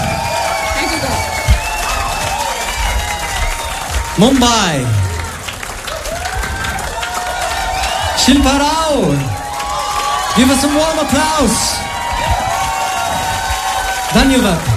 Thank you guys. Mumbai. Shilpa Rao. Give us some warm applause. Dhanyavad.